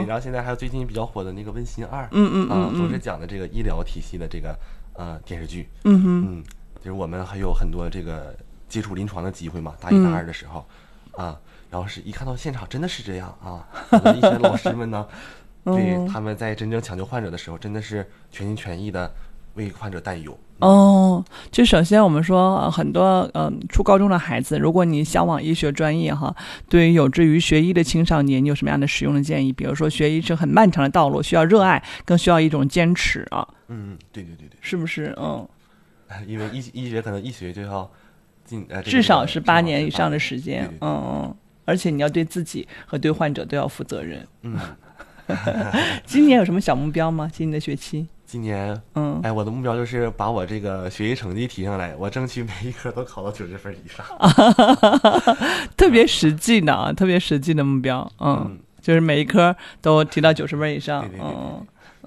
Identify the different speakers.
Speaker 1: 然后现在还有最近比较火的那个《温馨2》，都是讲的这个医疗体系的这个电视剧。就是我们还有很多这个接触临床的机会嘛，大一大二的时候然后是一看到现场真的是这样一些老师们呢，对他们在真正抢救患者的时候，真的是全心全意的为患者担忧。
Speaker 2: 就首先我们说很多初高中的孩子，如果你向往医学专业对于有志于学医的青少年，你有什么样的实用的建议？比如说学医是很漫长的道路，需要热爱，更需要一种坚持
Speaker 1: 对，
Speaker 2: 是不是？
Speaker 1: 因为医学可能一学就要
Speaker 2: 至少是8年以上的时间。而且你要对自己和对患者都要负责任。今年有什么小目标吗？今年的学期？
Speaker 1: 今年我的目标就是把我这个学习成绩提上来，我争取每一科都考到90分以上。
Speaker 2: 特别实际的特别实际的目标。就是每一科都提到90分以上。